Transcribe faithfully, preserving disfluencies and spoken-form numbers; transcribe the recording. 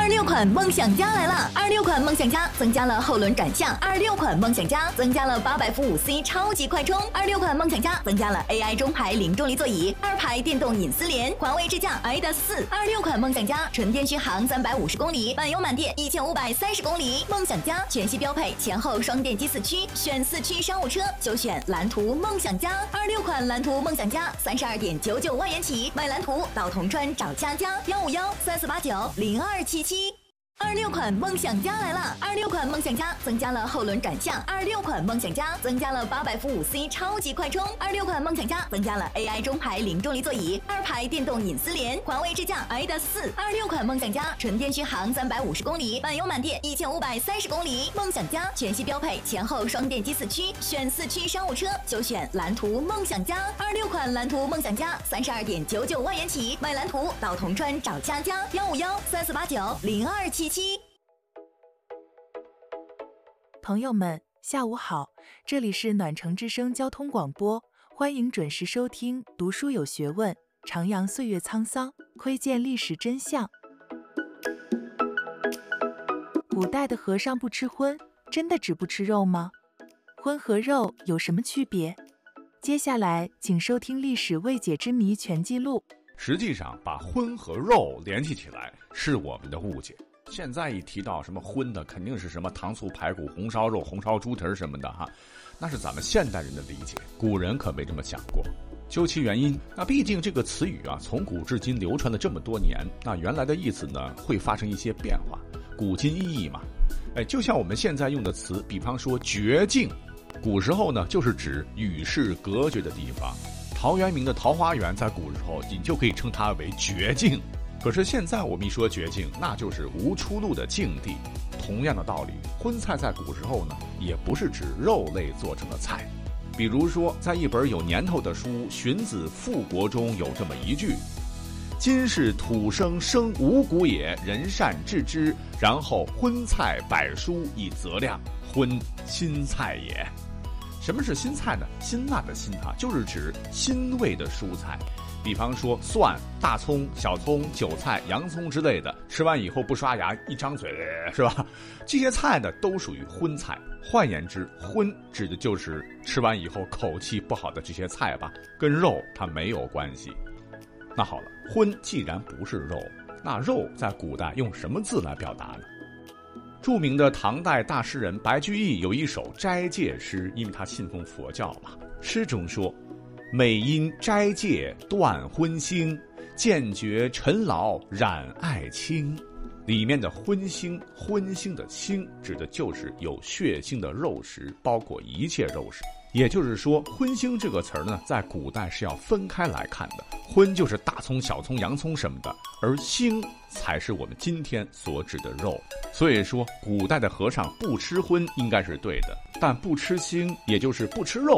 二十六款梦想家来了！二十六款梦想家增加了后轮转向，二十六款梦想家增加了八百伏五 C 超级快充，二十六款梦想家增加了 A I 中排零重力座椅，二排电动隐私联，环卫支架 I D A 四。二十六款梦想家纯电续航三百五十公里，满油满电一千五百三十公里。梦想家全系标配前后双电机四驱，选四驱商务车就选蓝图梦想家。二十六款蓝图梦想家三十二点九九万元起，买蓝图到铜川找佳佳幺五幺三四八九零二七七。二十六款梦想家来了！二十六款梦想家增加了后轮转向，二十六款梦想家增加了八百伏五 C 超级快充，二十六款梦想家增加了 A I 中排零重力座椅，二排电动隐私联，环卫支架 I D A 四。二十六款梦想家纯电续航三百五十公里，满油满电一千五百三十公里。梦想家全系标配前后双电机四驱，选四驱商务车就选蓝图梦想家。二十六款蓝图梦想家三十二点九九万元起，买蓝图到铜川找佳佳幺五幺三四八九零二七七。 朋友们，下午好，这里是暖城之声交通广播，欢迎准时收听读书有学问，徜徉岁月沧桑，窥见历史真相。古代的和尚不吃荤，真的只不吃肉吗？荤和肉有什么区别？接下来请收听《历史未解之谜全记录》。 实际上把荤和肉联系起来是我们的误解。现在一提到什么荤的，肯定是什么糖醋排骨、红烧肉、红烧猪蹄什么的哈，那是咱们现代人的理解，古人可没这么想过。究其原因，那毕竟这个词语啊，从古至今流传了这么多年，那原来的意思呢会发生一些变化，古今意义嘛。哎，就像我们现在用的词，比方说绝境，古时候呢就是指与世隔绝的地方。陶渊明的桃花源在古时候你就可以称它为绝境。可是现在我们一说绝境，那就是无出路的境地。同样的道理，荤菜在古时候呢，也不是指肉类做成的菜。比如说，在一本有年头的书《荀子·复国》中有这么一句：“今是土生生五谷也，人善治之，然后荤菜百蔬以择量，荤新菜也。”什么是新菜呢？辛辣的辛啊，就是指辛味的蔬菜。比方说蒜、大葱、小葱、韭菜、洋葱之类的，吃完以后不刷牙，一张嘴是吧？这些菜呢都属于荤菜。换言之，荤指的就是吃完以后口气不好的这些菜吧，跟肉它没有关系。那好了，荤既然不是肉，那肉在古代用什么字来表达呢？著名的唐代大诗人白居易有一首斋戒诗，因为他信奉佛教嘛。诗中说：“每因斋戒断荤腥，渐觉尘劳染爱清。”里面的荤腥，荤腥的腥指的就是有血腥的肉食，包括一切肉食。也就是说，荤腥这个词儿呢，在古代是要分开来看的。荤就是大葱、小葱、洋葱什么的，而腥才是我们今天所指的肉。所以说，古代的和尚不吃荤应该是对的，但不吃腥，也就是不吃肉，